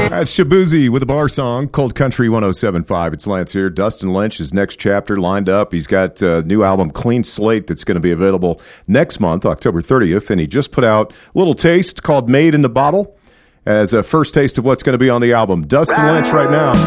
That's Shabuzi with a bar song, Cold Country 107.5. It's Lance here. Dustin Lynch, his next chapter lined up. He's got a new album, Clean Slate, that's going to be available next month, October 30th. And he just put out a little taste called Made in the Bottle as a first taste of what's going to be on the album. Dustin Lynch right now.